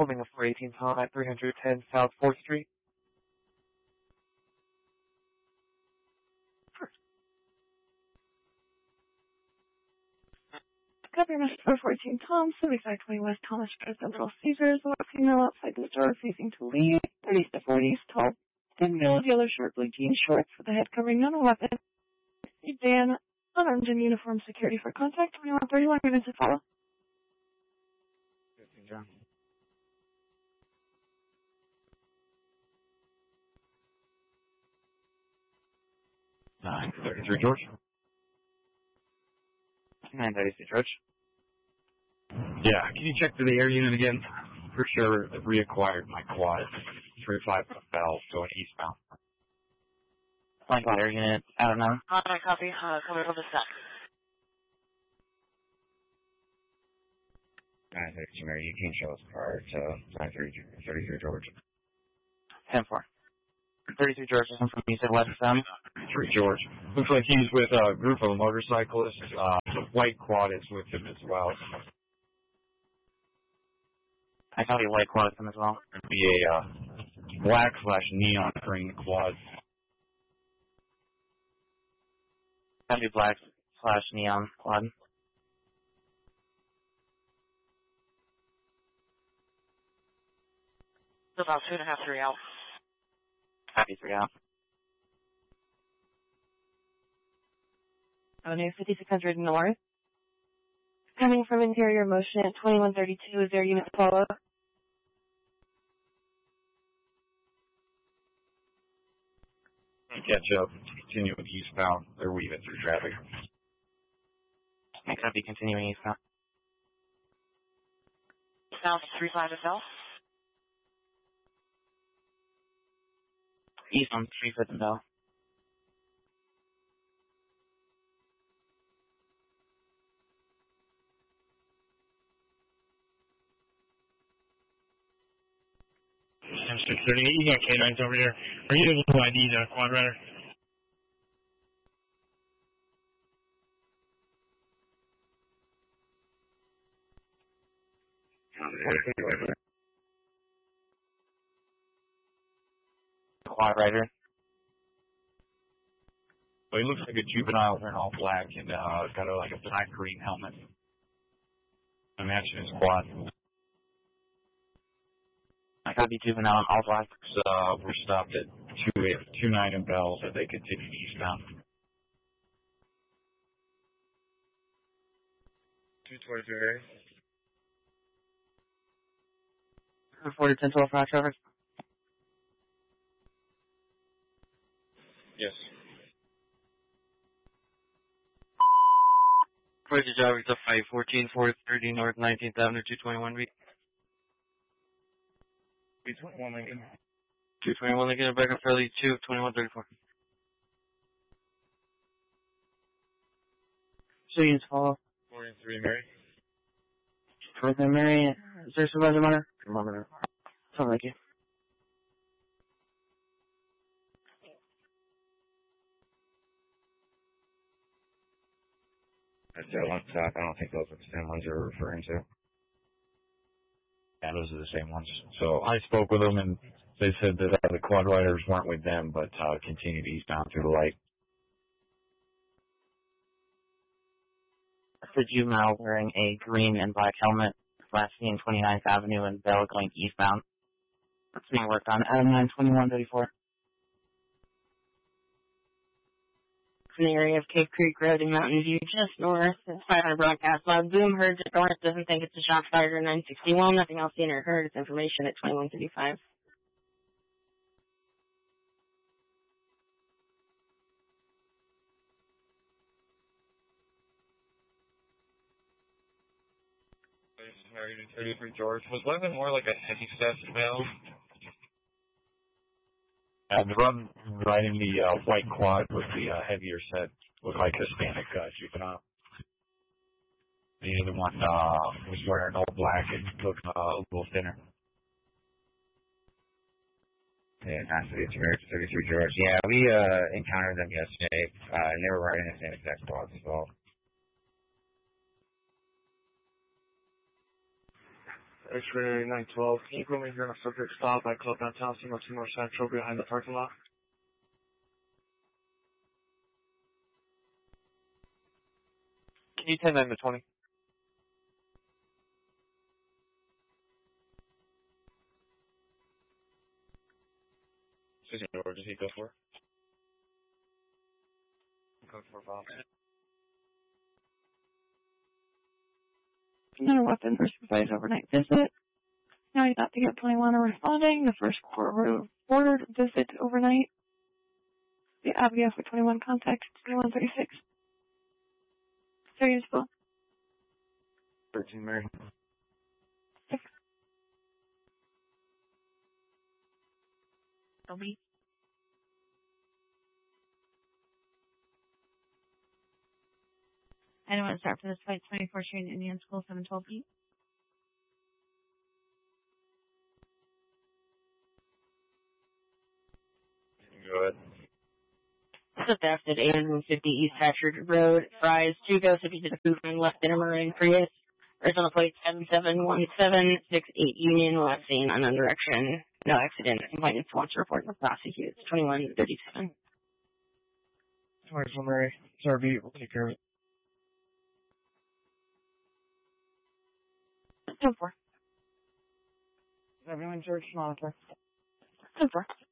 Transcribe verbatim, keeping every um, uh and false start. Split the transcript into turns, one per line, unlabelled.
holding a four eighteen Tom at three ten South fourth Street.
Governor four fourteen Tom, seventy-five twenty West Thomas Street, Little Caesars, a female outside the door facing to leave, thirty to forty, tall, thin male, yellow short, blue jean shorts with a head covering, not a weapon. Sedan, unarmed in uniform, security for contact, twenty-one thirty-one minutes to follow.
John.
nine thirty-three George.
nine thirty-three George.
Yeah, can you check for the air unit again? For sure, I've reacquired my quad. three five Bell going eastbound.
Flying quad air unit, I don't know.
Uh, copy, uh, coming from the stack.
nine thirty-two Mary, you can show us car to nine thirty-three George.
ten four. thirty-three George, I'm from you said West Sound.
three George. Looks like he's with a group of motorcyclists. Uh, the white quad is with him as well.
I copy white quad with him as well.
It'd be a uh, black slash neon green quad.
Copy black slash neon quad.
It's about two and a half, three out.
Copy three out.
Avenue fifty-six hundred North. Coming from interior motion at twenty-one thirty-two, is there unit follow?
Catch up, continue eastbound. They're weaving through traffic.
I copy continuing eastbound.
South three five to south.
East on three foot and bell.
M six thirty-eight, you got K nines over here. Are you able to I D the quad rider?
Quad rider.
Well, he looks like a juvenile wearing all black and uh, got a, like a black green helmet. I'm matching his quad.
I copy juvenile and all black.
Uh, we're stopped at two eight two nine in Bell, so they continue eastbound.
two twenty-three.
forty ten twelve Fox traffic.
Yes.
Approach the driver to five fourteen four thirty North nineteenth Avenue two twenty-one B.
B twenty-one Lincoln.
two twenty-one Lincoln and back up fairly two twenty-one thirty-four. So units follow.
forty-three Mary.
Further Mary, is there supervisor monitor? Monitor. Something like you.
That's that one stop. I don't think those are the same ones you're referring to.
Yeah, those are the same ones. So I spoke with them, and they said that uh, the quad riders weren't with them, but uh, continued eastbound through the light.
The juvenile wearing a green and black helmet, last seen twenty-ninth Avenue and Bell going eastbound. That's being worked on. Adam nine twenty-one thirty-four.
In the area of Cave Creek Road in Mountain View, just north. It's five hundred broadcast log. Boom heard just north. Doesn't think it's a shot fired in nine sixty-one. Nothing else seen or heard. It's information at twenty-one thirty-five.
thirty-three George. Was one of them more like a heavy set male?
And the run riding the uh, white quad with the uh, heavier set looked like Hispanic uh, juvenile. The other one uh, was wearing all black and looked uh, a little thinner.
Yeah, nine thirty-three George. Yeah, we uh, encountered them yesterday, uh, and they were riding the same exact quads as well.
X-ray nine twelve. Can you put me here on a subject stop by Club Downtown, Single two North Central, behind the parking lot?
Can you ten nine to twenty?
Susan, where did he go for?
Go for Bob.
Another weapon for supervised overnight visit. Now you got to get twenty-one are responding. The first quarter ordered visit overnight. The Abigail for twenty-one contact twenty-one thirty-six. Very useful.
thirteen Mary.
Toby. I don't want to start for this flight twenty-four Shane Indian School seven twelve E.
Go ahead.
This is theft at eight fifty East Hatchard Road. Fries, two go if you did a food line left in a Marine Prius. Arizona plate seven seven one seven six eight Union, last seen unknown direction. No accident. Complainant wants to report and prosecute. twenty-one thirty-seven.
twenty-four Mary. It's R V. We'll take care of it.
ten four.
Everyone, George, monitor.
ten four.